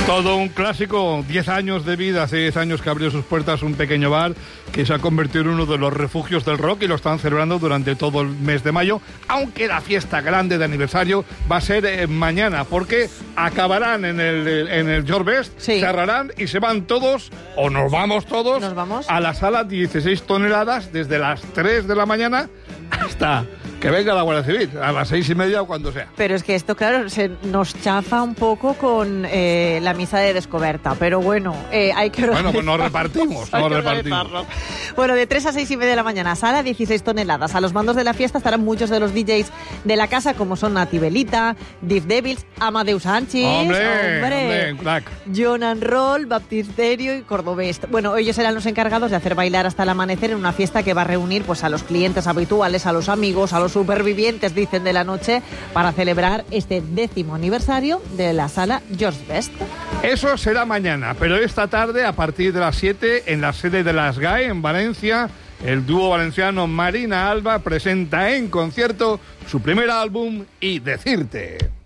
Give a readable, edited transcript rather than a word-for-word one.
Todo un clásico, 10 años de vida, hace 10 años que abrió sus puertas un pequeño bar que se ha convertido en uno de los refugios del rock y lo están celebrando durante todo el mes de mayo, aunque la fiesta grande de aniversario va a ser mañana, porque acabarán en el George Best, sí, cerrarán y se van todos, o nos vamos todos, a la sala 16 toneladas desde las 3 de la mañana hasta que venga la Guardia Civil, a las 6:30 o cuando sea. Pero es que esto, claro, se nos chafa un poco con la misa de descoberta, pero bueno, hay que organizarlo. Bueno, pues nos repartimos, nos repartimos. Bueno, de 3 a 6:30 de la mañana, sala 16 toneladas. A los mandos de la fiesta estarán muchos de los DJs de la casa, como son Nati Belita, Div Devils, Amadeus Anchis, hombre, crack, Jonan Roll, Baptisterio y Cordobés. Bueno, ellos serán los encargados de hacer bailar hasta el amanecer en una fiesta que va a reunir pues a los clientes habituales, a los amigos, a los supervivientes, dicen, de la noche, para celebrar este 10º aniversario de la sala George Best. Eso será mañana, pero esta tarde, a partir de las 7, en la sede de las GAE, en Valencia, el dúo valenciano Marina Alba presenta en concierto su primer álbum, Y Decirte.